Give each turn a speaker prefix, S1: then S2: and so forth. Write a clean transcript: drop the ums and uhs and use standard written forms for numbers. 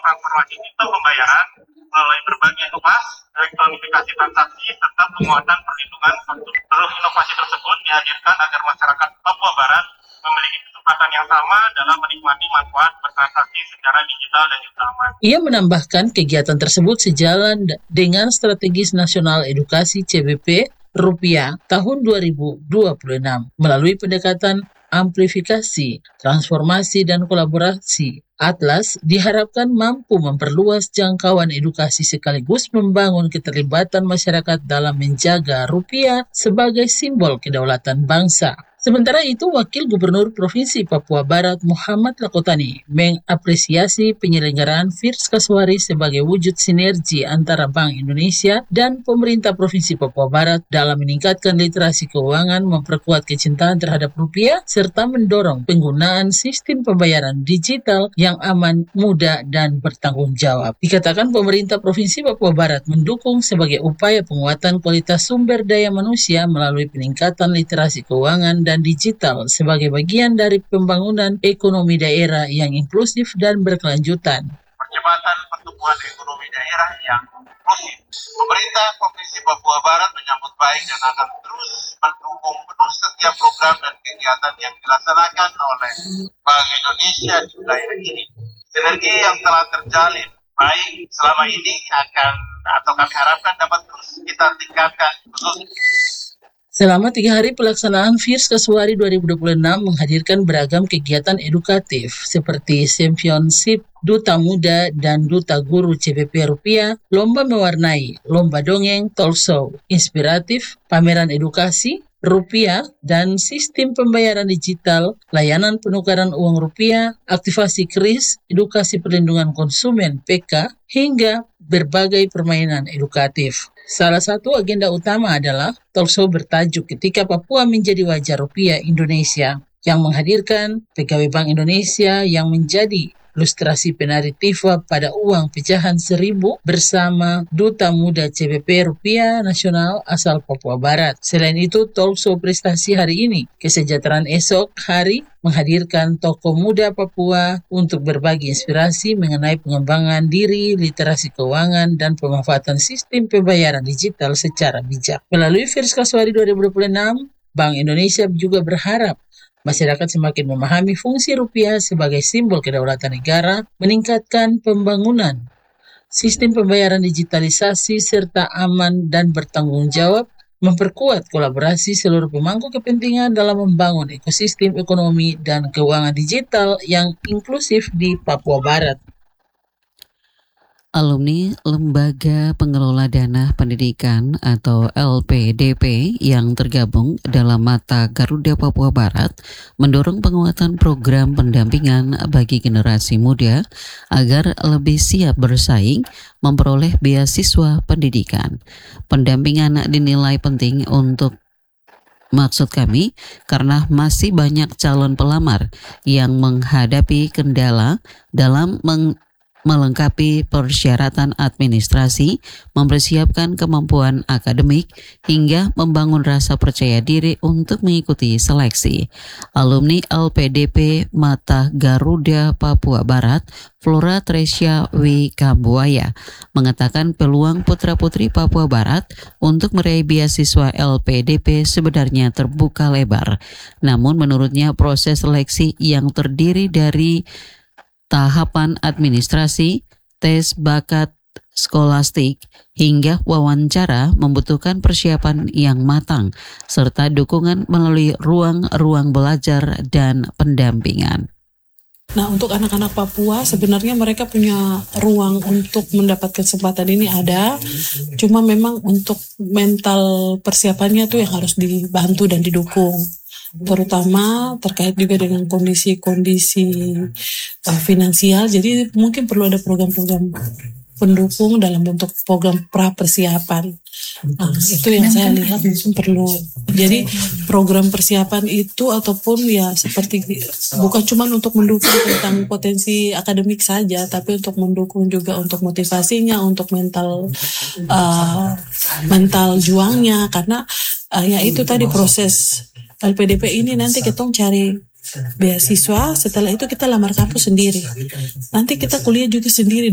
S1: transformasi sistem pembayaran melalui berbagai inovasi, elektronifikasi transaksi, serta penguatan perlindungan konsumen. Seluruh inovasi tersebut dihadirkan agar masyarakat Papua Barat memiliki kesempatan yang sama dalam menikmati manfaat bertransaksi secara digital dan juga aman.
S2: Ia menambahkan kegiatan tersebut sejalan dengan Strategis Nasional Edukasi CBP Rupiah tahun 2026 melalui pendekatan amplifikasi, transformasi, dan kolaborasi. Atlas diharapkan mampu memperluas jangkauan edukasi sekaligus membangun keterlibatan masyarakat dalam menjaga rupiah sebagai simbol kedaulatan bangsa. Sementara itu, Wakil Gubernur Provinsi Papua Barat Muhammad Lakotani mengapresiasi penyelenggaraan Firs Kasuari sebagai wujud sinergi antara Bank Indonesia dan pemerintah Provinsi Papua Barat dalam meningkatkan literasi keuangan, memperkuat kecintaan terhadap rupiah, serta mendorong penggunaan sistem pembayaran digital yang aman, mudah, dan bertanggung jawab. Dikatakan pemerintah Provinsi Papua Barat mendukung sebagai upaya penguatan kualitas sumber daya manusia melalui peningkatan literasi keuangan dan digital sebagai bagian dari pembangunan ekonomi daerah yang inklusif dan berkelanjutan.
S1: Percepatan pertumbuhan ekonomi daerah yang inklusif. Pemerintah Provinsi Papua Barat menyambut baik dan akan terus mendukung penuh setiap program dan kegiatan yang dilaksanakan oleh Bank Indonesia di wilayah ini. Sinergi yang telah terjalin baik selama ini kami harapkan dapat terus kita tingkatkan khusus.
S2: Selama 3 hari pelaksanaan Firs Kasuari 2026 menghadirkan beragam kegiatan edukatif seperti Championship Duta Muda dan Duta Guru CBP Rupiah, lomba mewarnai, lomba dongeng, talk show, inspiratif, pameran edukasi, rupiah, dan sistem pembayaran digital, layanan penukaran uang rupiah, aktivasi KRIS, edukasi perlindungan konsumen PK, hingga berbagai permainan edukatif. Salah satu agenda utama adalah talkshow bertajuk Ketika Papua Menjadi Wajah Rupiah Indonesia yang menghadirkan pegawai Bank Indonesia yang menjadi ilustrasi penari Tifa pada uang pecahan 1.000 bersama Duta Muda CBP Rupiah Nasional asal Papua Barat. Selain itu, talkshow prestasi hari ini, kesejahteraan esok hari, menghadirkan tokoh muda Papua untuk berbagi inspirasi mengenai pengembangan diri, literasi keuangan, dan pemanfaatan sistem pembayaran digital secara bijak. Melalui Firs Kasuari 2026, Bank Indonesia juga berharap masyarakat semakin memahami fungsi rupiah sebagai simbol kedaulatan negara, meningkatkan pembangunan sistem pembayaran digitalisasi serta aman dan bertanggung jawab, memperkuat kolaborasi seluruh pemangku kepentingan dalam membangun ekosistem ekonomi dan keuangan digital yang inklusif di Papua Barat.
S3: Alumni Lembaga Pengelola Dana Pendidikan atau LPDP yang tergabung dalam Mata Garuda Papua Barat mendorong penguatan program pendampingan bagi generasi muda agar lebih siap bersaing memperoleh beasiswa pendidikan. Pendampingan dinilai penting maksud kami karena masih banyak calon pelamar yang menghadapi kendala dalam melengkapi persyaratan administrasi, mempersiapkan kemampuan akademik, hingga membangun rasa percaya diri untuk mengikuti seleksi. Alumni LPDP Mata Garuda Papua Barat, Flora Tresya W. Kambuaya, mengatakan peluang putra-putri Papua Barat untuk meraih beasiswa LPDP sebenarnya terbuka lebar. Namun menurutnya proses seleksi yang terdiri dari tahapan administrasi, tes bakat skolastik, hingga wawancara membutuhkan persiapan yang matang, serta dukungan melalui ruang-ruang belajar dan pendampingan.
S4: Nah, untuk anak-anak Papua sebenarnya mereka punya ruang untuk mendapat kesempatan ini ada, cuma memang untuk mental persiapannya tuh yang harus dibantu dan didukung. Terutama terkait juga dengan kondisi-kondisi finansial, jadi mungkin perlu ada program-program pendukung dalam bentuk program pra-persiapan. Nah, itu yang saya lihat mungkin perlu. Jadi program persiapan itu ataupun ya seperti bukan cuma untuk mendukung tentang potensi akademik saja, tapi untuk mendukung juga untuk motivasinya, untuk mental juangnya, karena ya itu tadi proses LPDP ini nanti kita cari beasiswa, setelah itu kita lamar kampus sendiri. Nanti kita kuliah juga sendiri.